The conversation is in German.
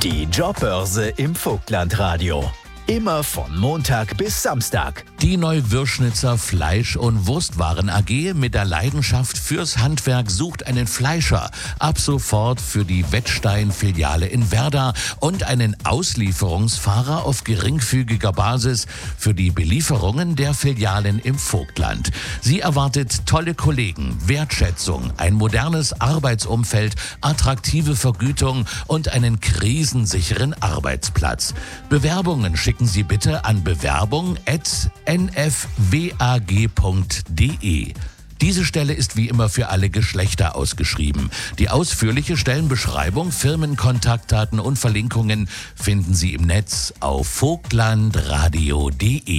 Die Jobbörse im Vogtlandradio. Immer von Montag bis Samstag. Die Neuwürschnitzer Fleisch- und Wurstwaren AG mit der Leidenschaft fürs Handwerk sucht einen Fleischer. Ab sofort für die Wettstein-Filiale in Werder und einen Auslieferungsfahrer auf geringfügiger Basis für die Belieferungen der Filialen im Vogtland. Sie erwartet tolle Kollegen, Wertschätzung, ein modernes Arbeitsumfeld, attraktive Vergütung und einen krisensicheren Arbeitsplatz. Bewerbungen schicken Sie bitte an bewerbung@nfwag.de. Diese Stelle ist wie immer für alle Geschlechter ausgeschrieben. Die ausführliche Stellenbeschreibung, Firmenkontaktdaten und Verlinkungen finden Sie im Netz auf vogtlandradio.de.